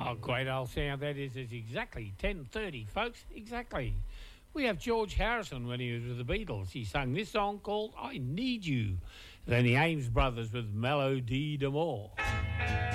Oh, great old sound that is. It's exactly 10:30, folks. Exactly. We have George Harrison when he was with the Beatles. He sang this song called I Need You. Then the Ames Brothers with Melody d'Amour.